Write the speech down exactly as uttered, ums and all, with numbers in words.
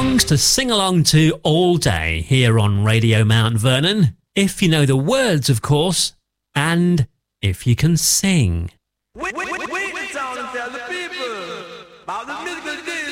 Songs to sing along to all day here on Radio Mount Vernon. If you know the words, of course, and if you can sing. Wait, wait, wait, wait, and tell the people about the musical